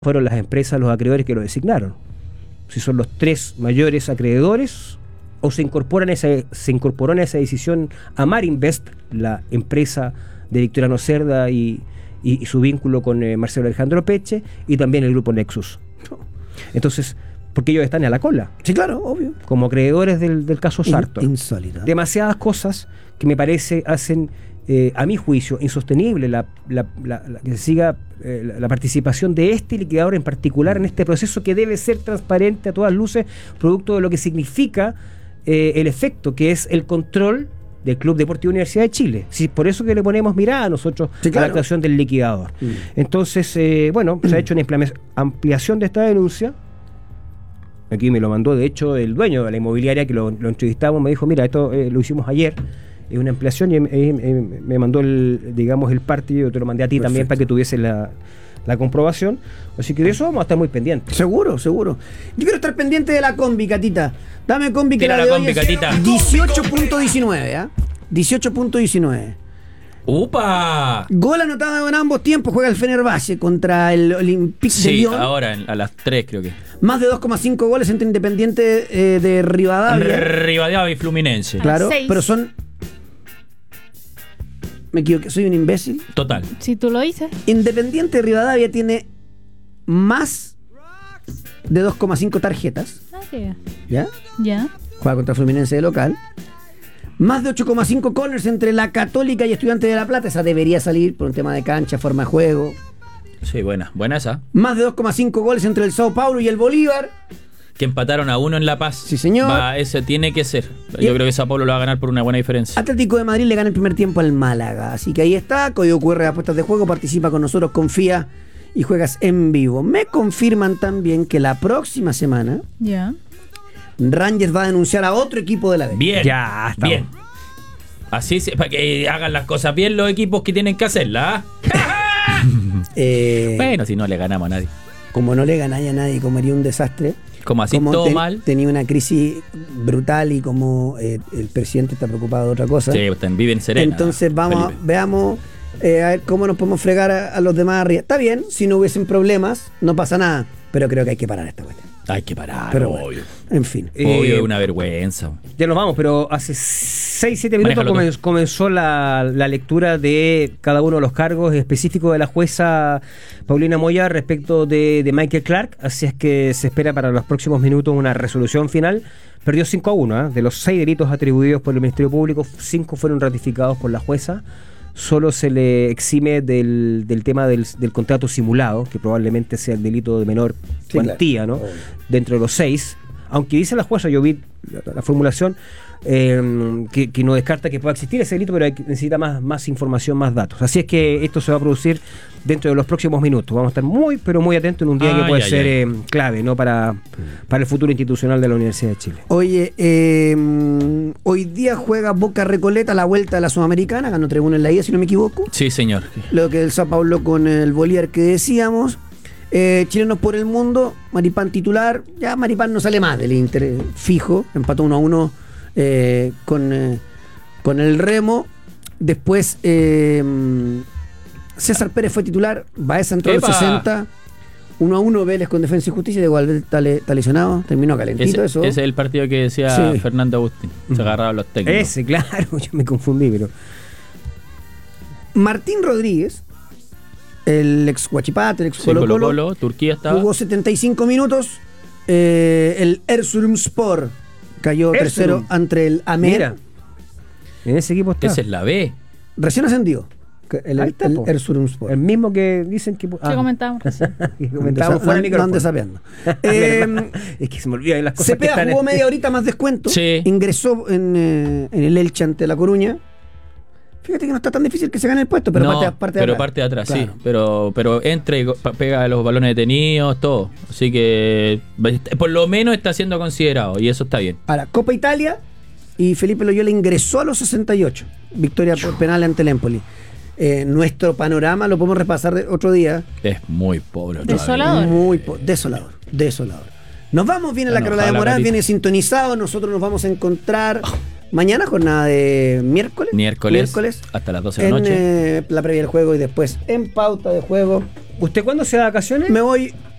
fueron las empresas, los acreedores que lo designaron. Si son los tres mayores acreedores o se incorporó en esa decisión Amarinvest, la empresa de Victoriano Cerda y su vínculo con Marcelo Alejandro Peche, y también el grupo Nexus. Entonces, porque ellos están a la cola. Sí, claro, obvio. Como acreedores del caso Sartor. Insólita. Demasiadas cosas que me parece hacen, a mi juicio, insostenible que se siga la participación de este liquidador en particular en este proceso que debe ser transparente a todas luces, producto de lo que significa el efecto que es el control del Club Deportivo Universidad de Chile. Sí, por eso que le ponemos mirada a nosotros, sí, claro, a la actuación del liquidador. Entonces, se ha hecho una ampliación de esta denuncia. Aquí me lo mandó, de hecho, el dueño de la inmobiliaria que lo entrevistamos, me dijo, mira, esto lo hicimos ayer, es una ampliación, y me mandó el parte, y yo te lo mandé a ti. Perfecto. También para que tuviese la comprobación. Así que de eso vamos a estar muy pendientes. Seguro. Yo quiero estar pendiente de la combi, Catita. Dame combi, que la combi, Catita. 18.19, ¿eh? 18.19. ¡Upa! Gol anotado en ambos tiempos. Juega el Fenerbahce contra el Olympique de Lyon. Sí, ahora a las 3 creo que. Más de 2,5 goles entre Independiente de Rivadavia. Rivadavia y Fluminense. Claro, pero son... Me equivoqué, soy un imbécil. Total. Si tú lo dices. Independiente de Rivadavia tiene más de 2,5 tarjetas. ¿Ya? Juega contra Fluminense de local. Más de 8,5 corners entre la Católica y Estudiantes de La Plata. Esa debería salir por un tema de cancha, forma de juego. Sí, buena esa. Más de 2,5 goles entre el Sao Paulo y el Bolívar. Que empataron a 1 en La Paz. Sí, señor. Ese tiene que ser. Yo creo que Sao Paulo lo va a ganar por una buena diferencia. Atlético de Madrid le gana el primer tiempo al Málaga. Así que ahí está, código QR de apuestas de juego. Participa con nosotros, confía y juegas en vivo. Me confirman también que la próxima semana Rangers va a denunciar a otro equipo de la B. Bien. Ya está. Bien. Así, para que hagan las cosas bien los equipos que tienen que hacerlas. Bueno, si no le ganamos a nadie. Como no le ganáis a nadie, como haría un desastre. Como así todo mal. Tenía una crisis brutal y como el presidente está preocupado de otra cosa. Sí, viven serena. Entonces veamos a ver cómo nos podemos fregar a los demás arriba. Está bien, si no hubiesen problemas, no pasa nada. Pero creo que hay que parar esta cuestión. Hay que parar, pero obvio. Bueno, en fin. Obvio, es una vergüenza. Ya nos vamos, pero hace 6-7 minutos comenzó la lectura de cada uno de los cargos específicos de la jueza Paulina Moya respecto de Michael Clark. Así es que se espera para los próximos minutos una resolución final. Perdió 5-1, ¿eh? De los 6 delitos atribuidos por el Ministerio Público, 5 fueron ratificados por la jueza. Solo se le exime del tema del contrato simulado, que probablemente sea el delito de menor cuantía, claro, ¿no? Dentro de los 6, aunque dice la jueza, yo vi la formulación, que no descarta que pueda existir ese delito, pero necesita más información, más datos. Así es que esto se va a producir dentro de los próximos minutos. Vamos a estar muy, pero muy atentos en un día que puede ser clave, ¿no? Para el futuro institucional de la Universidad de Chile. Oye, hoy día juega Boca Recoleta la vuelta de la Sudamericana, ganó 3-1 en la ida, si no me equivoco. Sí, señor. Lo que el Sao Paulo con el Bolívar que decíamos. Chilenos por el mundo, Maripán titular. Ya Maripán no sale más del Inter, fijo, empató 1-1 con el Remo. Después César Pérez fue titular, Baeza entró al 60. 1-1 Vélez con Defensa y Justicia. De igual está lesionado, terminó calentito. Ese es el partido que decía Fernando Agustín. Se agarraban los técnicos. Ese, claro, yo me confundí, pero Martín Rodríguez, el ex Huachipato, el ex Colo-Colo, Turquía estaba. Jugó 75 minutos. El Erzurumspor cayó tercero ante el Amer. Mira, en ese equipo está. Esa es la B. Recién ascendió. El Erzurumspor. El mismo que dicen que... ¿Qué comentamos? Comentamos fuera del micrófono. Andan desafiando. Es que se me olvidan las cosas. Cepeda jugó media horita más descuento. Sí. Ingresó en el Elche ante La Coruña. Fíjate que no está tan difícil que se gane el puesto, pero parte de atrás, claro. Sí. Pero entra y pega los balones detenidos, todo. Así que por lo menos está siendo considerado y eso está bien. Ahora, Copa Italia y Felipe Loyola ingresó a los 68. Victoria por penal ante el Empoli. Nuestro panorama lo podemos repasar otro día. Es muy pobre. Desolador. Desolador. Nos vamos, viene la Carola de Morán, viene sintonizado. Nosotros nos vamos a encontrar Mañana jornada de miércoles hasta las 12 de la noche. La previa del juego y después en pauta de juego. ¿Usted cuándo se da vacaciones? Me voy